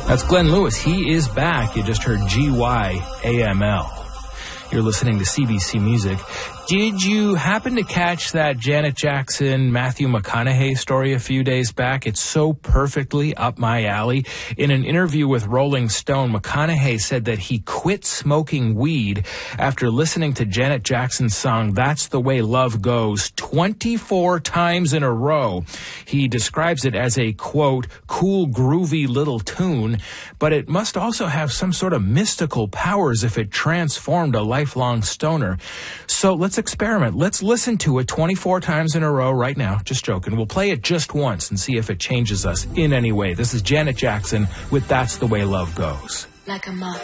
That's Glenn Lewis. He is back. You just heard GYAML. You're listening to CBC Music. Did you happen to catch that Janet Jackson, Matthew McConaughey story a few days back? It's so perfectly up my alley. In an interview with Rolling Stone, McConaughey said that he quit smoking weed after listening to Janet Jackson's song, That's the Way Love Goes, 24 times in a row. He describes it as a, quote, cool, groovy little tune, but it must also have some sort of mystical powers if it transformed a lifelong stoner. So let's experiment. Let's listen to it 24 times in a row right now. Just joking. We'll play it just once and see if it changes us in any way. This is Janet Jackson with That's the Way Love Goes. Like a moth